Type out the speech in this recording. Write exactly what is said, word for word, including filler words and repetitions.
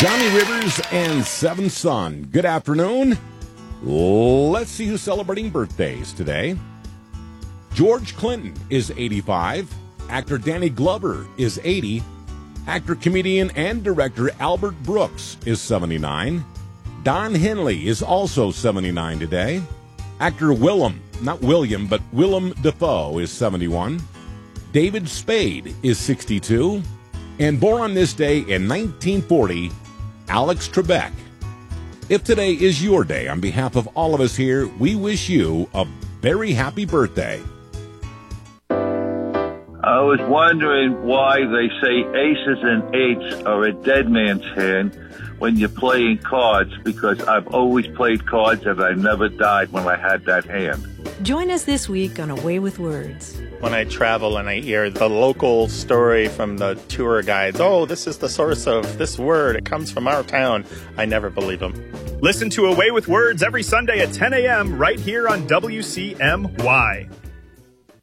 Johnny Rivers and Seven Son. Good afternoon. Let's see who's celebrating birthdays today. George Clinton is eighty-five. Actor Danny Glover is eighty. Actor, comedian, and director Albert Brooks is seventy-nine. Don Henley is also seventy-nine today. Actor Willem, not William, but Willem Dafoe is seventy-one. David Spade is sixty-two. And born on this day in nineteen forty, Alex Trebek. If today is your day, on behalf of all of us here, we wish you a very happy birthday. I was wondering why they say aces and eights are a dead man's hand when you're playing cards, because I've always played cards and I never died when I had that hand. Join us this week on A Way with Words. When I travel and I hear the local story from the tour guides, oh, this is the source of this word, it comes from our town, I never believe them. Listen to A Way with Words every Sunday at ten a.m. right here on W C M Y.